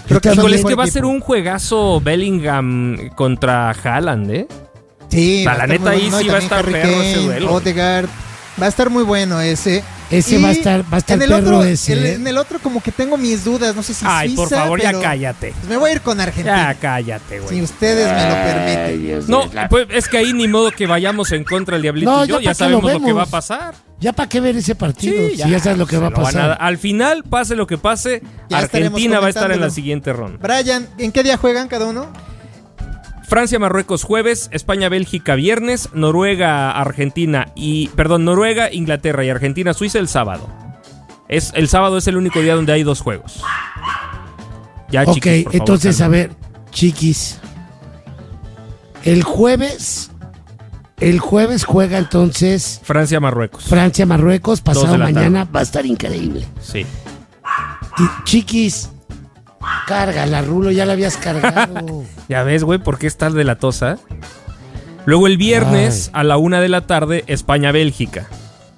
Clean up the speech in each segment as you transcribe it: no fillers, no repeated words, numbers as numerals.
Creo que Híjole, es que va a ser un juegazo Bellingham contra Haaland, ¿eh? Sí, o sea, la neta ahí sí va a estar perro ese duelo. Odegaard. Va a estar muy bueno ese. Ese va a estar en el perro otro, ese. en el otro como que tengo mis dudas, no sé si Ay, Suiza, por favor, ya pero cállate. pues me voy a ir con Argentina. Ya cállate, güey. Si ustedes me lo permiten. No, pues es que ahí ni modo que vayamos en contra el Diablito No, y yo, ya ya pa' qué sabemos lo lo que va a vemos. pasar. ¿Ya para qué ver ese partido? Sí, Si ya sabes lo que va a se lo van pasar. dar. Al final, pase lo que pase, Ya estaremos Argentina va a estar en la comentándolo. siguiente ronda. Brian, ¿en qué día juegan cada uno? Francia-Marruecos jueves, España-Bélgica viernes, Noruega-Inglaterra y Argentina-Suiza el sábado. El sábado es el único día donde hay 2 juegos. Ya, Ok, chiquis, por favor, entonces, calma. a ver, chiquis. El jueves juega entonces Francia-Marruecos. Francia-Marruecos. 2 Pasado de la mañana tarde. va a estar increíble. Sí. Chiquis, cárgala, Rulo, ya la habías cargado. Ya ves, güey, por qué estás de la tosa. Luego el viernes a la 1 de la tarde, España-Bélgica.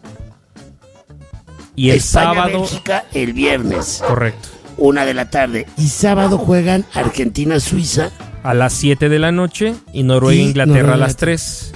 Y el sábado... Bélgica el viernes, Correcto. 1 de la tarde. Y sábado juegan Argentina-Suiza. A las 7 de la noche y Noruega-Inglaterra a Noruega. las 3.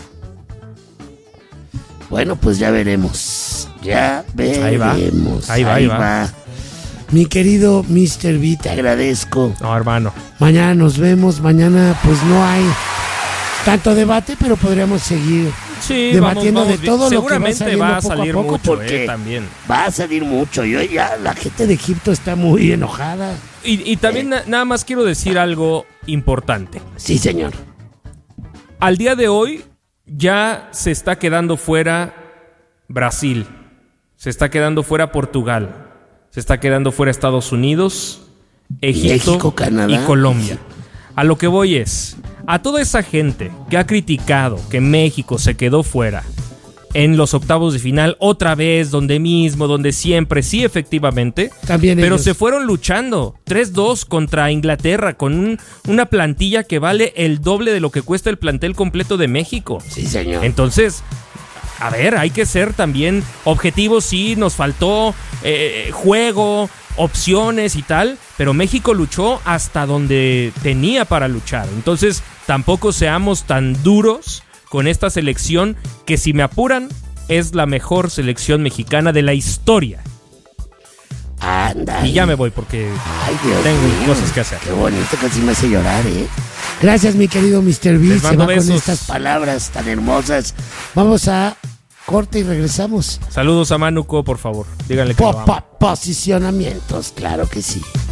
Bueno, pues ya veremos. Ya veremos. Ahí va. Mi querido Mr. B, te agradezco. No, hermano. Mañana nos vemos. Mañana pues no hay tanto debate, pero podríamos seguir Sí, debatiendo de todo lo que seguramente va va a saliendo salir poco a poco, mucho, porque también. va a salir mucho. La gente de Egipto está muy enojada. Y también nada más quiero decir algo importante. Sí, señor. Al día de hoy ya se está quedando fuera Brasil, se está quedando fuera Portugal, se está quedando fuera Estados Unidos, Egipto, México, Canadá. y Colombia. A lo que voy es, a toda esa gente que ha criticado que México se quedó fuera en los octavos de final, otra vez, donde mismo, donde siempre, sí, efectivamente, También pero ellos. se fueron luchando 3-2 contra Inglaterra con una plantilla que vale el doble de lo que cuesta el plantel completo de México. Sí, señor. Entonces, a ver, hay que ser también objetivos. Sí, nos faltó juego, opciones y tal, pero México luchó hasta donde tenía para luchar. Entonces, tampoco seamos tan duros con esta selección que, si me apuran, es la mejor selección mexicana de la historia. Anda. Y ya me voy porque Ay, Dios tengo mío, cosas que hacer. Qué bonito, casi me hace llorar, ¿eh? Gracias, mi querido Mr. B. Les Se mando va con besos. estas palabras tan hermosas. Vamos a corte y regresamos. Saludos a Manuco, por favor. Díganle que lo amo. Posicionamientos, claro que sí.